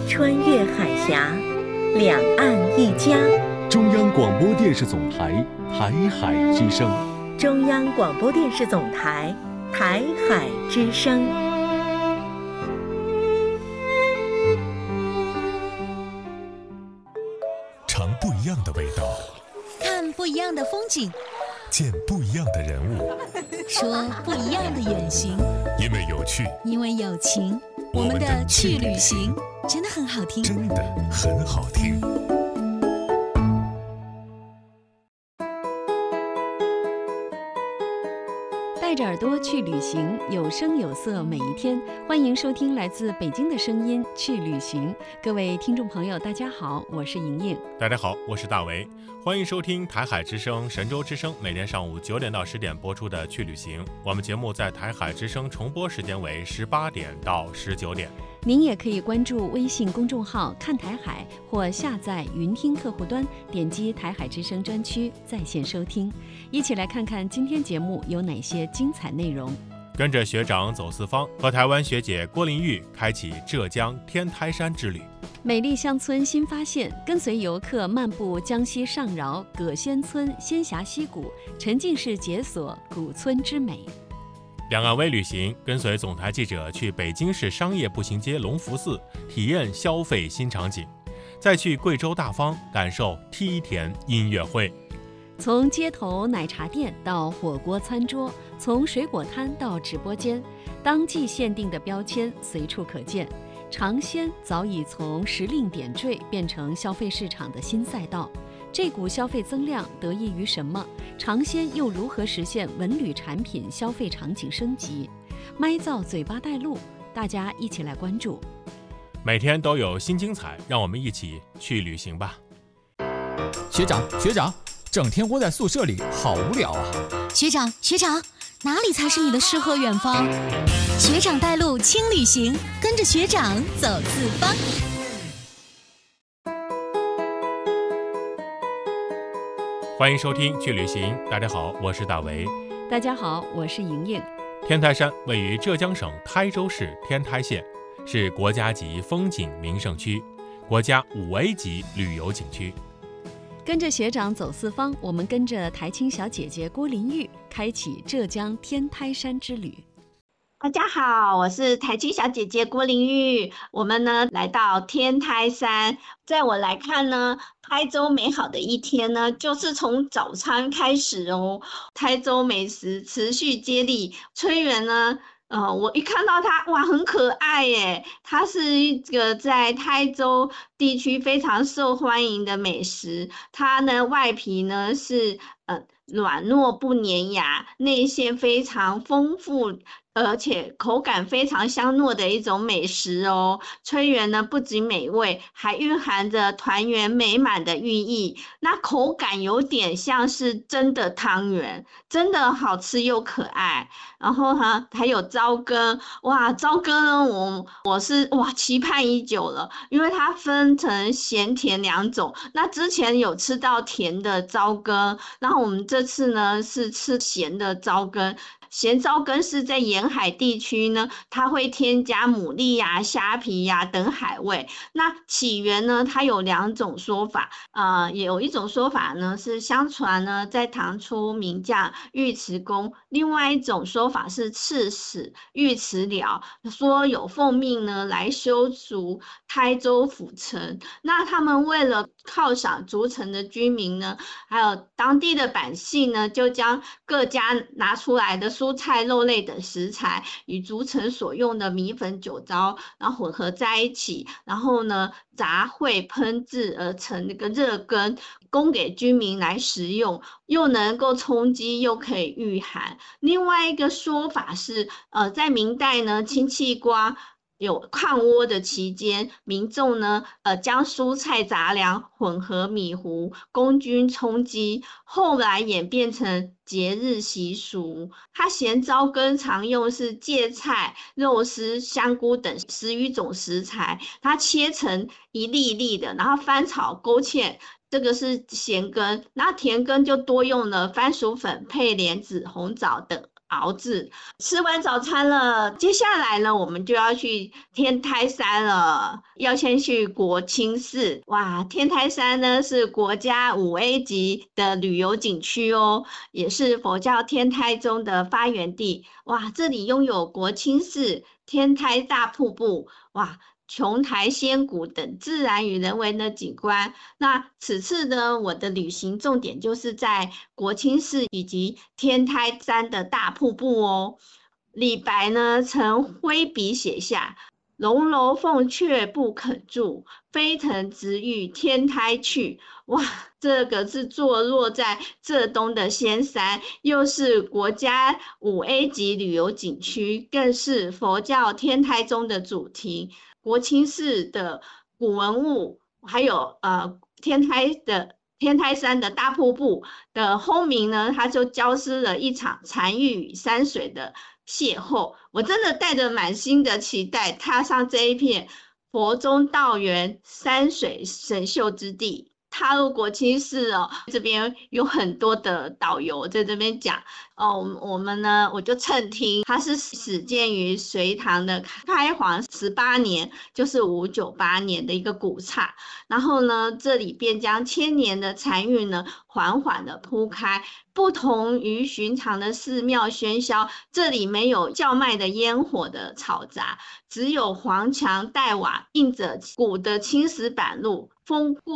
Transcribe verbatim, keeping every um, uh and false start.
穿越海峡，两岸一家。 中央广播电视总台台海之声。 中央广播电视总台台海之声。 尝不一样的味道， 看不一样的风景， 见不一样的人物， 说不一样的远行。 因为有趣， 因为有情，我们的去旅行真的很好听， 真的很好听。 带着耳朵去旅行，有声有色每一天。欢迎收听来自北京的声音去旅行。各位听众朋友大家好，我是莹莹。 大家好，我是大为。欢迎收听台海之声、神州之声，每天上午九点到十点播出的去旅行。我们节目在台海之声重播时间为十八点到十九点。 您也可以关注微信公众号看台海，或下载云听客户端，点击台海之声专区在线收听。一起来看看今天节目有哪些精彩内容。 跟着学长走四方，和台湾学姐郭玲玉开启浙江天台山之旅。 美丽乡村新发现，跟随游客漫步江西上饶葛仙村仙峡溪谷，沉浸式解锁古村之美。 两岸微旅行，跟随总台记者去北京市商业步行街隆福寺，体验消费新场景；再去贵州大方，感受梯田音乐会。 从街头奶茶店到火锅餐桌，从水果摊到直播间，当季限定的标签随处可见。尝鲜早已从时令点缀变成消费市场的新赛道。这股消费增量得益于什么？尝鲜又如何实现文旅产品消费场景升级？麦造嘴巴带路，大家一起来关注。 每天都有新精彩，让我们一起去旅行吧。 学长学长，整天窝在宿舍里好无聊啊。 学长学长，哪里才是你的诗和远方？学长带路轻旅行，跟着学长走四方。 欢迎收听去旅行。大家好，我是大为。 大家好，我是莹莹。 天台山位于浙江省台州市天台县，是国家级风景名胜区，国家五 A 级旅游景区。 跟着学长走四方，我们跟着台青小姐姐郭玲玉开启浙江天台山之旅。 大家好，我是台青小姐姐郭玲玉。我们呢来到天台山，在我来看呢，台州美好的一天呢，就是从早餐开始哦。台州美食持续接力，炊圆呢。呃，我一看到它，哇，很可爱耶！它是一个在台州地区非常受欢迎的美食。它呢，外皮呢是呃软糯不粘牙，内馅非常丰富，而且口感非常香糯的一种美食哦。炊圆呢不仅美味，还蕴含着团圆美满的寓意。那口感有点像是真的汤圆，真的好吃又可爱。然后呢，还有糟羹，哇，糟羹呢，我我是哇期盼已久了，因为它分成咸甜两种。那之前有吃到甜的糟羹，然后我们这次呢是吃咸的糟羹。咸糟羹是在沿海地区呢，它会添加牡蛎呀、虾皮呀等海味。那起源呢，它有两种说法，呃，有一种说法呢是相传呢在唐初名将尉迟恭，另外一种说法是刺史尉迟辽，说有奉命呢来修筑台州府城。那他们为了犒赏筑城的居民呢，还有当地的百姓呢，就将各家拿出来的蔬菜、肉类等食材与筑城所用的米粉、酒糟，然后混合在一起，然后呢杂烩烹制而成那个热羹，供给居民来食用，又能够充饥又可以御寒。另外一个说法是，呃，在明代呢，氢气瓜有抗倭的期间，民众呢，呃，将蔬菜杂粮混合米糊，供军充饥，后来演变成节日习俗。它咸糟羹常用是芥菜、肉丝、香菇等十余种食材，它切成一粒一粒的，然后翻炒勾芡。这个是咸羹，那甜羹就多用了番薯粉、配莲子、红枣等熬制。吃完早餐了，接下来呢，我们就要去天台山了，要先去国清寺。哇，天台山呢是国家五 A 级的旅游景区哦，也是佛教天台宗的发源地。哇，这里拥有国清寺、天台大瀑布，哇，琼台仙谷等自然与人文的景观。那此次呢，我的旅行重点就是在国清寺以及天台山的大瀑布哦。李白呢曾挥笔写下“龙楼凤阙不肯住，飞腾直欲天台去”。哇，这个是坐落在浙东的仙山，又是国家五 A 级旅游景区，更是佛教天台宗的主题。国清寺的古文物，还有呃天台的天台山的大瀑布的轰鸣呢，它就交织了一场禅郁与山水的邂逅。我真的带着满心的期待，踏上这一片佛宗道源、山水神秀之地。踏入国清寺哦，这边有很多的导游在这边讲哦，我们呢，我就蹭听，它是始建于隋唐的开皇十八年，就是五九八年的一个古刹。然后呢，这里便将千年的禅韵呢，缓缓的铺开。不同于寻常的寺庙喧嚣，这里没有叫卖的烟火的嘈杂，只有黄墙黛瓦映着古的青石板路，风过